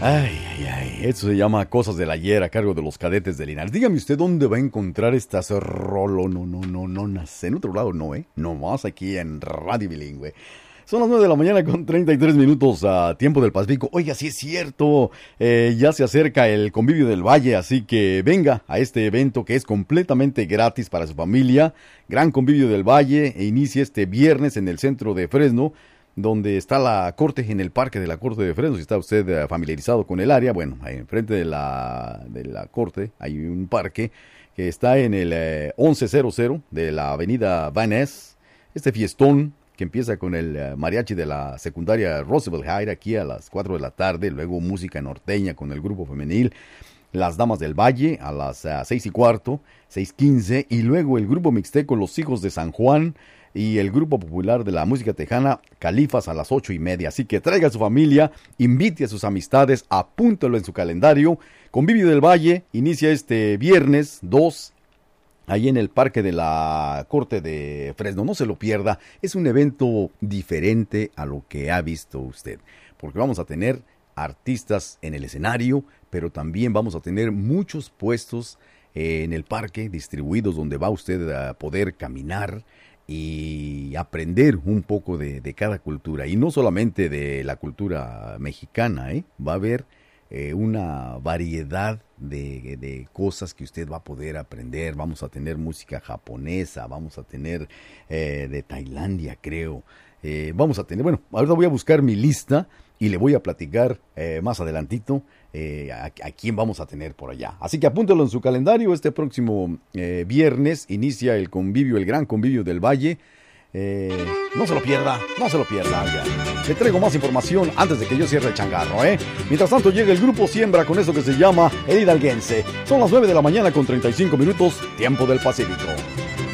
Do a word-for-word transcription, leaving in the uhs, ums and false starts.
Ay, ay, ay, eso se llama Cosas del Ayer a cargo de los Cadetes de Linares. Dígame usted dónde va a encontrar estas rolo, no, no, no, no, no, en otro lado no, ¿eh? Nomás aquí en Radio Bilingüe. Son las nueve de la mañana con treinta y tres minutos a tiempo del Pacífico. Oiga, sí es cierto, eh, ya se acerca el Convivio del Valle, así que venga a este evento que es completamente gratis para su familia. Gran Convivio del Valle, e inicia este viernes en el centro de Fresno, donde está la corte, en el parque de la corte de Fresno. Si está usted uh, familiarizado con el área, bueno, ahí enfrente de la, de la corte hay un parque que está en el eh, once cero cero de la avenida Van Ness. Este fiestón que empieza con el uh, mariachi de la secundaria Roosevelt High aquí a las cuatro de la tarde, luego música norteña con el grupo femenil, las Damas del Valle a las uh, seis y cuarto, seis quince, y luego el grupo mixteco Los Hijos de San Juan y el grupo popular de la música tejana Califas a las ocho y media. Así que traiga a su familia, invite a sus amistades, apúntalo en su calendario. Convivio del Valle inicia este viernes dos, ahí en el parque de la Corte de Fresno. No se lo pierda, es un evento diferente a lo que ha visto usted, porque vamos a tener artistas en el escenario, pero también vamos a tener muchos puestos en el parque distribuidos donde va usted a poder caminar y aprender un poco de, de cada cultura, y no solamente de la cultura mexicana, ¿eh? Va a haber eh, una variedad de, de cosas que usted va a poder aprender. Vamos a tener música japonesa, vamos a tener eh, de Tailandia, creo. Eh, vamos a tener, bueno, ahora voy a buscar mi lista y le voy a platicar eh, más adelantito eh, a, a quién vamos a tener por allá. Así que apúntelo en su calendario. Este próximo eh, viernes inicia el convivio, el gran Convivio del Valle. Eh, no se lo pierda, no se lo pierda. Oiga. Le traigo más información antes de que yo cierre el changarro, ¿eh? Mientras tanto llega el grupo Siembra con eso que se llama El Hidalguense. Son las nueve de la mañana con treinta y cinco minutos, tiempo del Pacífico.